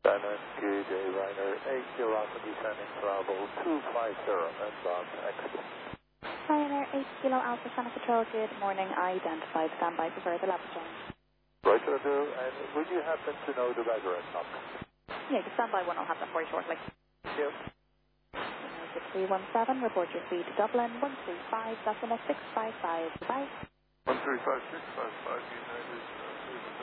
Lieutenant Good day, Ryder 8 Kilo Alpha descending to level 250 and bound next. Ryder 8 Kilo Alpha Center Patrol, good morning. Identified, standby for further level change. Right, I do. And would you happen to know the weather at number? Yeah, just standby one, I'll have that for you shortly. Yep. 317, report your speed to Dublin, 135, decimal 655, bye. 135, 655, United.